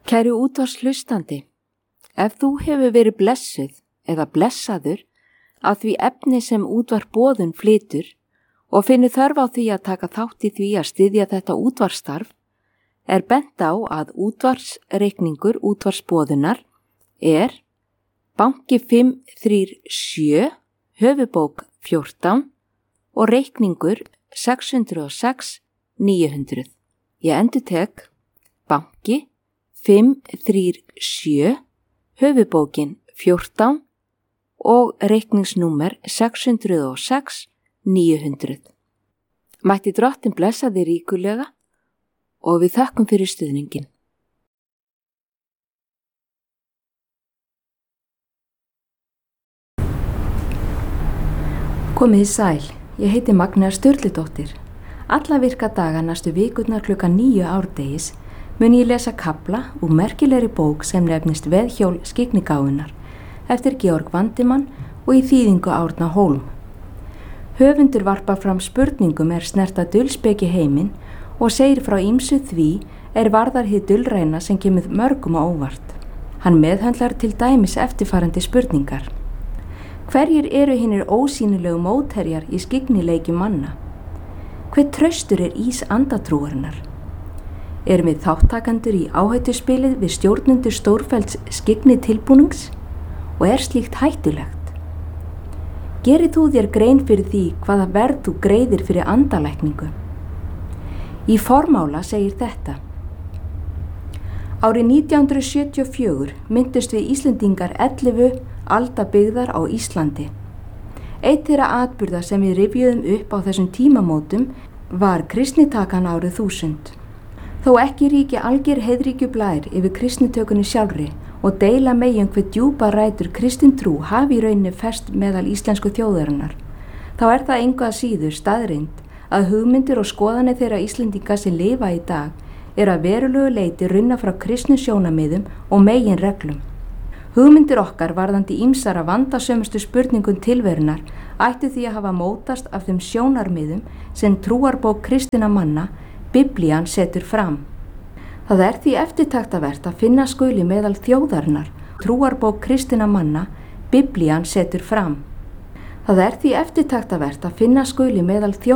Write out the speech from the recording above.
Kæri útvarpshlustandi, ef þú hefur verið blessuð eða blessaður af því efni sem útvarp Boðun flytur og finnur þörf á því að taka þátt í því að styðja þetta útvarpsstarf, er bent á að útvarpsreikningur útvarps Boðunar er banki 537, höfubók 14 og reikningur 606 900. Ég endurtek banki 537, höfubókin 14 og reikningsnúmer 606 900. Mætti Drottinn blessa þig ríkulega og við þökkum fyrir stuðningin. Komiði sæl, ég heiti Magnea Sturludóttir. Alla virka daga næstu vikurnar klukkan 9 árdegis mun ég lesa kafla úr merkilegri bók sem nefnist Veðhjól skyggnigáfunnar eftir Georg Vandimann og í þýðingu Árna Hólm. Höfundur varpar fram spurningum snerta dulspeki heiminn og segir frá ýmsu því varðar hið dulræna sem kemur mörgum á óvart. Hann meðhöndlar til dæmis eftirfarandi spurningar. Hverjir eru hinir ósýnilegu mótherjar í skyggnileiki manna? Hver traustur ís andatrúarinnar? Erum við þáttakendur í áhættuspilið við stjórnendur stórfellds skyggnitilbúnings og slíkt hættulegt? Gerir þú þér grein fyrir því hvaða verð þú greiðir fyrir andalækningu? Í formála segir þetta. Árið 1974 minntust við Íslendingar 11 aldabyggðar á Íslandi. Eitt þeirra atburða sem við rifjuðum upp á þessum tímamótum var kristnitakan árið 1000. Þó ekki ríki alger heiðríkjublær yfir kristnitökunni sjálfri og deila megi hve djúpa rætur kristintrú hafi í rauninni fest meðal íslensku þjóðarinnar, þá það engu að síður staðreynd að hugmyndir og skoðanir þeirra Íslendinga sem lifa í dag að verulegu leyti runna frá kristnu sjónarmiðum og megin reglum. Hugmyndir okkar varðandi ýmsara vandasömustu spurningum tilverunar ættu því að hafa mótast af þeim sjónarmiðum sem trúarbók kristinna manna, Biblían, setur fram. Það því eftirtaktavert að finna skuli meðal þjóðarinnar, trúarbók kristinna manna, Biblían, setur fram. Það því eftirtaktavert að finna skuli meðal